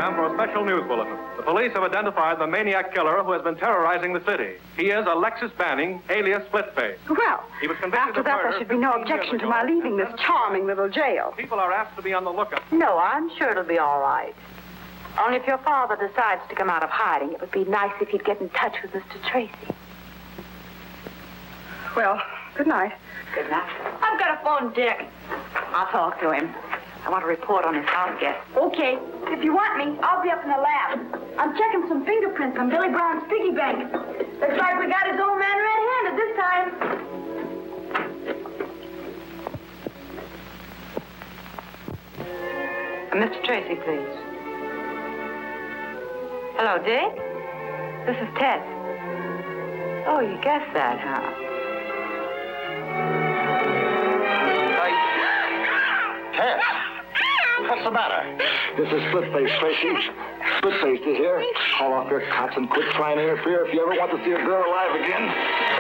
program for a special news bulletin. The police have identified the maniac killer who has been terrorizing the city. He is Alexis Banning, alias Splitface. Well, He was convicted after of that, murder there should be no 15 years objection to ago. my leaving this charming little jail. People are asked to be on the lookout. No, I'm sure it'll be all right. Only if your father decides to come out of hiding, it would be nice if he'd get in touch with Mr. Tracy. Well, good night. Good night. I've got a phone, Dick. I'll talk to him. I want to report on his house guest. Okay. If you want me, I'll be up in the lab. I'm checking some fingerprints on Billy Brown's piggy bank. Looks like we got his old man red-handed this time. Mr. Tracy, please. Hello, Dick? This is Ted. Oh, you guessed that, huh? Ted, what's the matter? This is Splitface, Tracy. Splitface is here. Call off your cops and quit trying to interfere if you ever want to see a girl alive again.